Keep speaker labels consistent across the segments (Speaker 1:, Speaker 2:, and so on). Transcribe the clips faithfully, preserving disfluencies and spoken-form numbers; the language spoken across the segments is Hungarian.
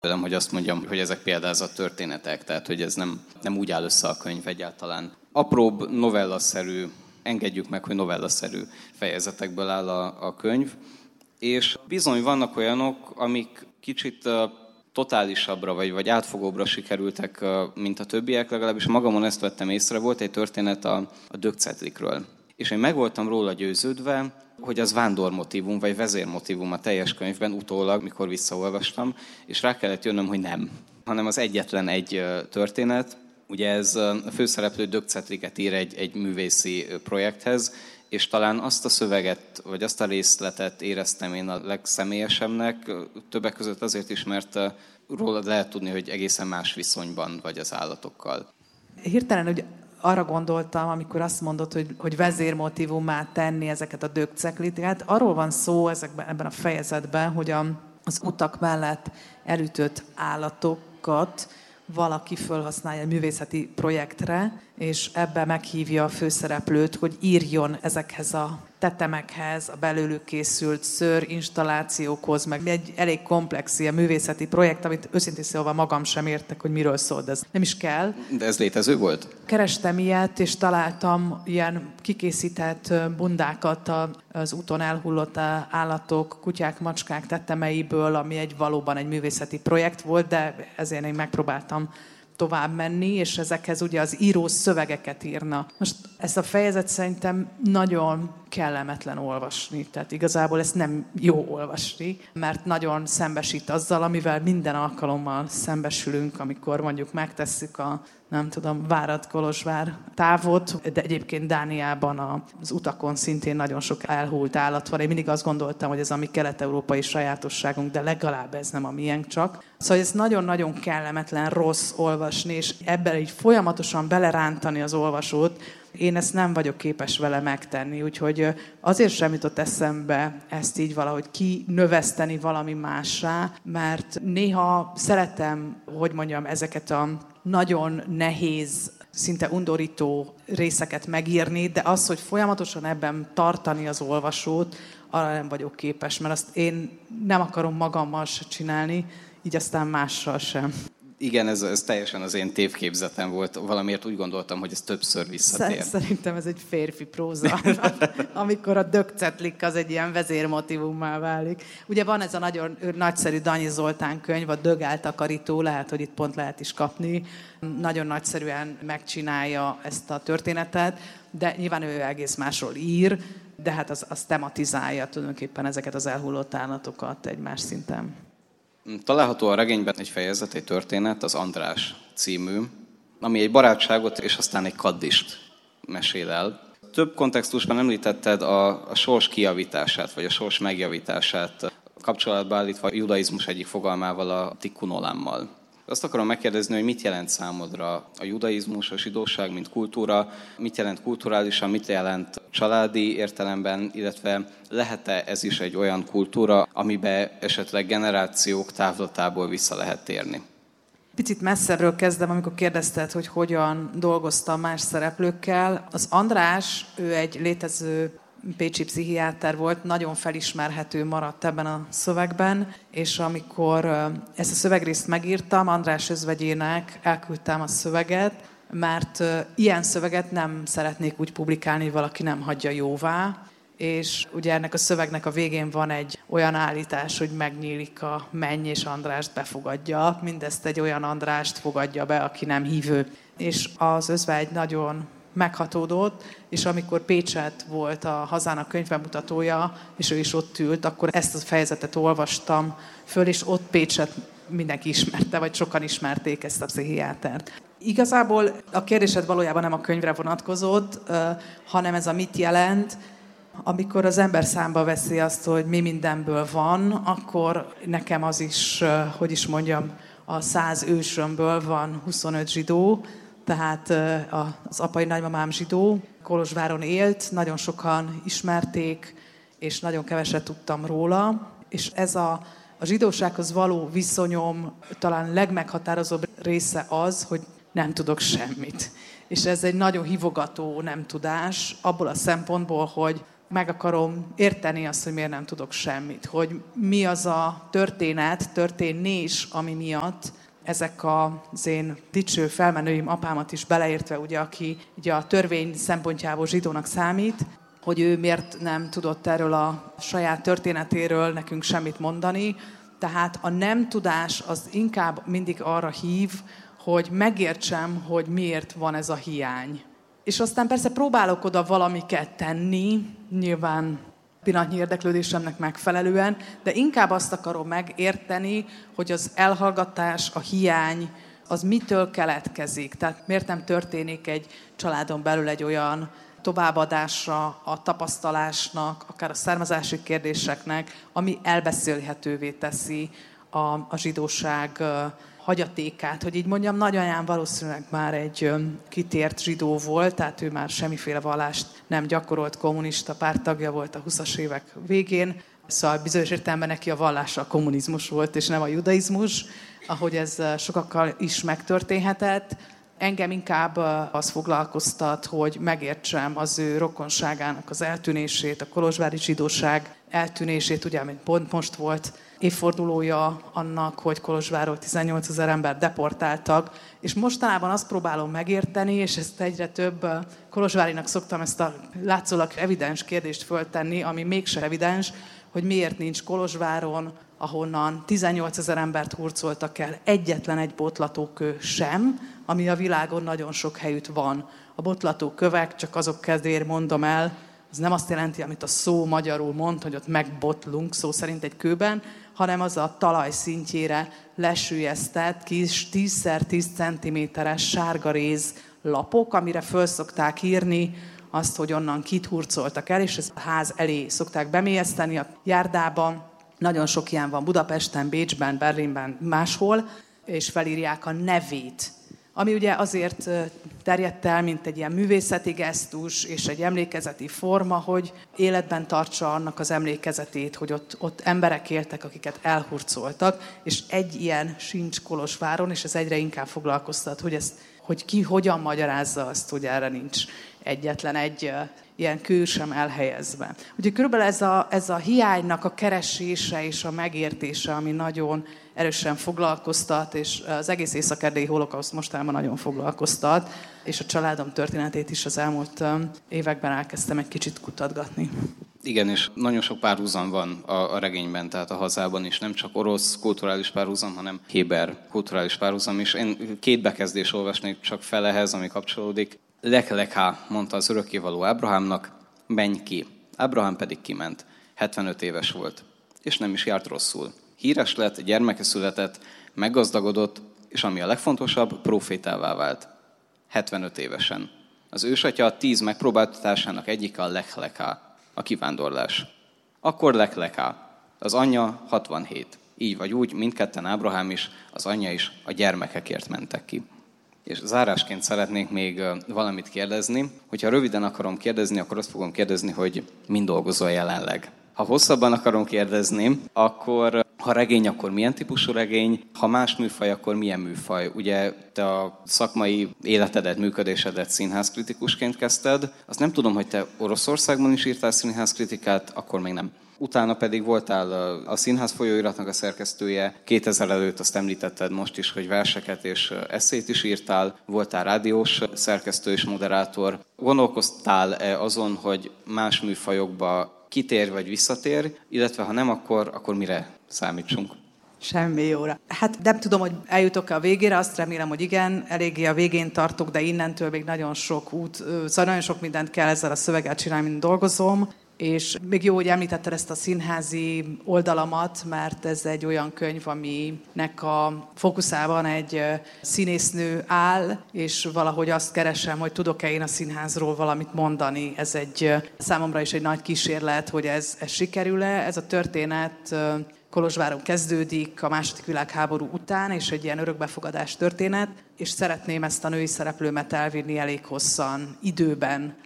Speaker 1: tőlem, hogy azt mondjam, hogy ezek példázat történetek, tehát hogy ez nem, nem úgy áll össze a könyv egyáltalán. Apróbb novellaszerű, engedjük meg, hogy novellaszerű fejezetekből áll a, a könyv, és bizony vannak olyanok, amik kicsit totálisabbra, vagy, vagy átfogóbbra sikerültek, mint a többiek, legalábbis magamon ezt vettem észre. Volt egy történet a, a dögcetlikről. És én meg voltam róla győződve, hogy az vándormotívum, vagy vezérmotívum a teljes könyvben utólag, mikor visszaolvastam, és rá kellett jönnöm, hogy nem, hanem az egyetlen egy történet. Ugye ez a főszereplő dögcetliket ír egy, egy művészi projekthez, és talán azt a szöveget, vagy azt a részletet éreztem én a legszemélyesebbnek, többek között azért is, mert rólad lehet tudni, hogy egészen más viszonyban vagy az állatokkal.
Speaker 2: Hirtelen, hogy arra gondoltam, amikor azt mondod, hogy, hogy vezérmotívumá tenni ezeket a dögcetliket. Arról van szó ezekben, ebben a fejezetben, hogy a, az utak mellett elütött állatokat valaki felhasználja művészeti projektre, és ebbe meghívja a főszereplőt, hogy írjon ezekhez a tetemekhez, a belőlük készült szőr installációkhoz, meg egy elég komplex ilyen művészeti projekt, amit őszintén szólva magam sem értek, hogy miről szól, de ez nem is kell.
Speaker 1: De ez létező volt?
Speaker 2: Kerestem ilyet, és találtam ilyen kikészített bundákat az úton elhullott állatok, kutyák, macskák tetemeiből, ami egy valóban egy művészeti projekt volt, de ezért én megpróbáltam tovább menni, és ezekhez ugye az író szövegeket írna. Most ezt a fejezet szerintem nagyon kellemetlen olvasni, tehát igazából ezt nem jó olvasni, mert nagyon szembesít azzal, amivel minden alkalommal szembesülünk, amikor mondjuk megtesszük a, nem tudom, Várad-Kolozsvár távot, de egyébként Dániában az utakon szintén nagyon sok elhult állat van. Én mindig azt gondoltam, hogy ez a mi kelet-európai sajátosságunk, de legalább ez nem a miénk csak. Szóval ez nagyon-nagyon kellemetlen, rossz olvasni, és ebben így folyamatosan belerántani az olvasót. Én ezt nem vagyok képes vele megtenni, úgyhogy azért sem jutott eszembe ezt így valahogy kinöveszteni valami mássá, mert néha szeretem, hogy mondjam, ezeket a nagyon nehéz, szinte undorító részeket megírni, de az, hogy folyamatosan ebben tartani az olvasót, arra nem vagyok képes, mert azt én nem akarom magammal se csinálni, így aztán mással sem.
Speaker 1: Igen, ez, ez teljesen az én tévképzetem volt. Valamiért úgy gondoltam, hogy ez többször visszatér.
Speaker 2: Szerintem ez egy férfi próza, amikor a dögcetlik az egy ilyen vezérmotívummá válik. Ugye van ez a nagyon nagyszerű Danyi Zoltán könyv, a Dög eltakarító, lehet, hogy itt pont lehet is kapni. Nagyon nagyszerűen megcsinálja ezt a történetet, de nyilván ő egész másról ír, de hát az, az tematizálja tulajdonképpen ezeket az elhullott állatokat egymás szinten.
Speaker 1: Található a regényben egy fejezet, egy történet, az András című, ami egy barátságot és aztán egy kaddist mesél el. Több kontextusban említetted a, a sors kijavítását, vagy a sors megjavítását, kapcsolatba állítva a judaizmus egyik fogalmával, a tikkun olámmal. Azt akarom megkérdezni, hogy mit jelent számodra a judaizmus, a zsidóság, mint kultúra, mit jelent kulturálisan, mit jelent családi értelemben, illetve lehet-e ez is egy olyan kultúra, amiben esetleg generációk távlatából vissza lehet térni?
Speaker 2: Picit messzebbről kezdem, amikor kérdezted, hogy hogyan dolgoztam más szereplőkkel. Az András, ő egy létező pécsi pszichiáter volt, nagyon felismerhető maradt ebben a szövegben, és amikor ezt a szövegrészt megírtam, András özvegyének elküldtem a szöveget, mert ilyen szöveget nem szeretnék úgy publikálni, hogy valaki nem hagyja jóvá, és ugye ennek a szövegnek a végén van egy olyan állítás, hogy megnyílik a menny, és Andrást befogadja. Mindezt egy olyan Andrást fogadja be, aki nem hívő. És az özvegy nagyon meghatódott, és amikor Pécset volt a hazának könyvbemutatója, és ő is ott ült, akkor ezt a fejezetet olvastam föl, és ott Pécset mindenki ismerte, vagy sokan ismerték ezt a pszichiátert. Igazából a kérdésed valójában nem a könyvre vonatkozott, hanem ez a mit jelent. Amikor az ember számba veszi azt, hogy mi mindenből van, akkor nekem az is, hogy is mondjam, a száz ősömből van huszonöt zsidó, tehát az apai nagymamám zsidó, Kolozsváron élt, nagyon sokan ismerték, és nagyon keveset tudtam róla. És ez a, a zsidósághoz való viszonyom talán legmeghatározóbb része az, hogy nem tudok semmit. És ez egy nagyon hívogató nem tudás, abból a szempontból, hogy meg akarom érteni azt, hogy miért nem tudok semmit. Hogy mi az a történet, történés, ami miatt ezek az én dicső felmenőim, apámat is beleértve, ugye, aki ugye a törvény szempontjából zsidónak számít, hogy ő miért nem tudott erről a saját történetéről nekünk semmit mondani. Tehát a nem tudás az inkább mindig arra hív, hogy megértsem, hogy miért van ez a hiány. És aztán persze próbálok oda valamiket tenni, nyilván pillanatnyi érdeklődésemnek megfelelően, de inkább azt akarom megérteni, hogy az elhallgatás, a hiány, az mitől keletkezik. Tehát miért nem történik egy családon belül egy olyan továbbadásra a tapasztalásnak, akár a származási kérdéseknek, ami elbeszélhetővé teszi a, a zsidóság hagyatékát. Hogy így mondjam, nagyanyám valószínűleg már egy kitért zsidó volt, tehát ő már semmiféle vallást nem gyakorolt, kommunista párttagja volt a huszas évek végén, szóval bizonyos értelemben neki a vallása a kommunizmus volt, és nem a judaizmus, ahogy ez sokakkal is megtörténhetett. Engem inkább az foglalkoztat, hogy megértsem az ő rokonságának az eltűnését, a kolozsvári zsidóság eltűnését, ugye, mint pont most volt évfordulója annak, hogy Kolozsvárról tizennyolcezer ember deportáltak, és mostanában azt próbálom megérteni, és ezt egyre több kolozsvárinak szoktam ezt a látszólag evidens kérdést föltenni, ami mégse evidens, hogy miért nincs Kolozsváron, ahonnan tizennyolcezer embert hurcoltak el, egyetlen egy botlatókő sem, ami a világon nagyon sok helyütt van. A botlatókövek, csak azok kedvéért mondom el, ez nem azt jelenti, amit a szó magyarul mond, hogy ott megbotlunk szó szerint egy kőben, hanem az a talaj szintjére lesüllyesztett kis tízszer tíz centiméteres sárgaréz lapok, amire föl szokták írni azt, hogy onnan kit hurcoltak el, és ezt a ház elé szokták bemélyeszteni a járdában. Nagyon sok ilyen van Budapesten, Bécsben, Berlinben, máshol, és felírják a nevét. Ami ugye azért terjedt el, mint egy ilyen művészeti gesztus és egy emlékezeti forma, hogy életben tartsa annak az emlékezetét, hogy ott, ott emberek éltek, akiket elhurcoltak, és egy ilyen sincs Kolozsváron, és ez egyre inkább foglalkoztat, hogy, ezt, hogy ki hogyan magyarázza azt, hogy erre nincs egyetlen egy ilyen kő sem elhelyezve. Úgyhogy körülbelül ez a, ez a hiánynak a keresése és a megértése, ami nagyon erősen foglalkoztat, és az egész észak-erdélyi holokauszt mostában nagyon foglalkoztat, és a családom történetét is az elmúlt években elkezdtem egy kicsit kutatgatni.
Speaker 1: Igen, és nagyon sok párhuzam van a, a regényben, tehát a hazában is, nem csak orosz kulturális párhuzam, hanem héber kulturális párhuzam is. Én két bekezdés olvasnék csak fel ehhez, ami kapcsolódik. Lek-leká, mondta az örökkévaló Ábrahámnak, menj ki. Ábrahám pedig kiment. hetvenöt éves volt, és nem is járt rosszul. Híres lett, gyermeke született, meggazdagodott, és ami a legfontosabb, prófétává vált. hetvenöt évesen. Az ősatya tíz megpróbáltatásának egyike a lek-leká, a kivándorlás. Akkor lek-leká, az anyja hatvanhét. Így vagy úgy, mindketten Ábrahám is, az anyja is a gyermekekért mentek ki. És zárásként szeretnék még valamit kérdezni. Hogyha röviden akarom kérdezni, akkor azt fogom kérdezni, hogy mind dolgozol jelenleg. Ha hosszabban akarom kérdezni, akkor ha regény, akkor milyen típusú regény? Ha más műfaj, akkor milyen műfaj? Ugye te a szakmai életedet, működésedet színházkritikusként kezdted. Azt nem tudom, hogy te Oroszországban is írtál színházkritikát, akkor még nem. Utána pedig voltál a Színház folyóiratnak a szerkesztője. kétezer előtt azt említetted most is, hogy verseket és esszét is írtál. Voltál rádiós szerkesztő és moderátor. Gondolkoztál-e azon, hogy más műfajokba kitér vagy visszatér, illetve ha nem, akkor, akkor mire számítsunk?
Speaker 2: Semmi jóra. Hát nem tudom, hogy eljutok-e a végére, azt remélem, hogy igen, eléggé a végén tartok, de innentől még nagyon sok út, szóval nagyon sok mindent kell ezzel a szöveggel csinálni, mint dolgozom. És még jó, hogy említetted ezt a színházi oldalamat, mert ez egy olyan könyv, aminek a fókuszában egy színésznő áll, és valahogy azt keresem, hogy tudok-e én a színházról valamit mondani. Ez egy számomra is egy nagy kísérlet, hogy ez, ez sikerül-e. Ez a történet Kolozsváron kezdődik a második világháború után, és egy ilyen örökbefogadás történet, és szeretném ezt a női szereplőmet elvinni elég hosszan időben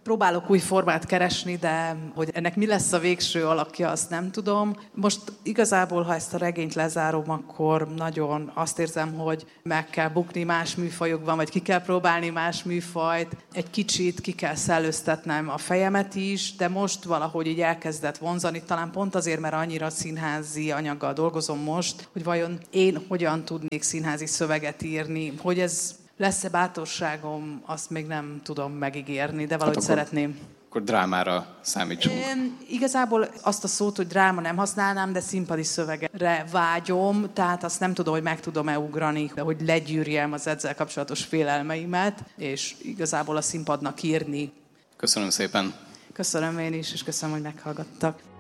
Speaker 2: Próbálok új formát keresni, de hogy ennek mi lesz a végső alakja, azt nem tudom. Most igazából, ha ezt a regényt lezárom, akkor nagyon azt érzem, hogy meg kell bukni más műfajokban, vagy ki kell próbálni más műfajt. Egy kicsit ki kell szellőztetnem a fejemet is, de most valahogy így elkezdett vonzani, talán pont azért, mert annyira színházi anyaggal dolgozom most, hogy vajon én hogyan tudnék színházi szöveget írni, hogy ez lesz-e bátorságom, azt még nem tudom megígérni, de valahogy hát akkor, szeretném.
Speaker 1: Akkor drámára számítsunk.
Speaker 2: Én igazából azt a szót, hogy dráma nem használnám, de színpadi szövegre vágyom, tehát azt nem tudom, hogy meg tudom-e ugrani, de hogy legyűrjem az ezzel kapcsolatos félelmeimet, és igazából a színpadnak írni.
Speaker 1: Köszönöm szépen.
Speaker 2: Köszönöm én is, és köszönöm, hogy meghallgattak.